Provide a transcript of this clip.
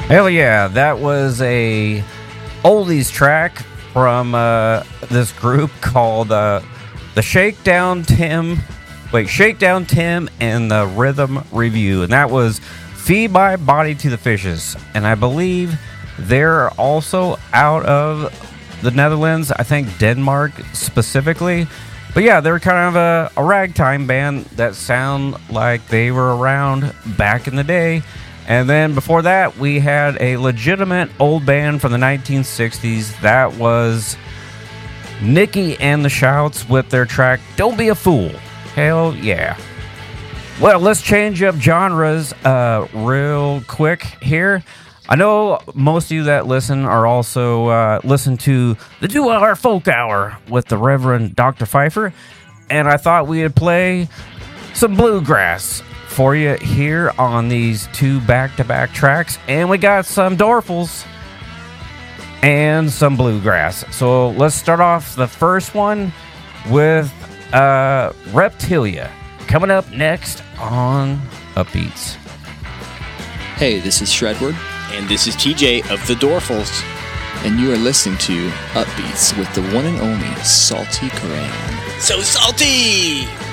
Hell yeah, that was a oldies track from this group called the Shakedown Tim and the Rhythm Review, and that was Feed My Body to the Fishes. And I believe they're also out of the Netherlands, I think Denmark specifically. But yeah, they're kind of a ragtime band that sound like they were around back in the day. And then before that, we had a legitimate old band from the 1960s. That was Nicky and the Shouts with their track Don't Be a Fool. Hell yeah. Well, let's change up genres real quick here. I know most of you that listen are also listen to the 2-Hour Folk Hour with the Reverend Dr. Pfeiffer. And I thought we'd play some bluegrass for you here on these two back-to-back tracks. And we got some Dorfles and some bluegrass. So let's start off the first one with Reptilia coming up next on Upbeats. Hey, this is Shredward. And this is TJ of the Dorfles. And you are listening to Upbeats with the one and only Salty Coran. So salty!